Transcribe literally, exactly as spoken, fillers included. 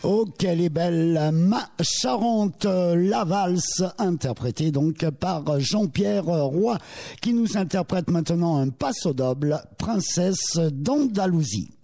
Oh, quelle est belle Ma Charente, la valse, interprétée donc par Jean-Pierre Roy, qui nous interprète maintenant un passo doble, Princesse d'Andalousie.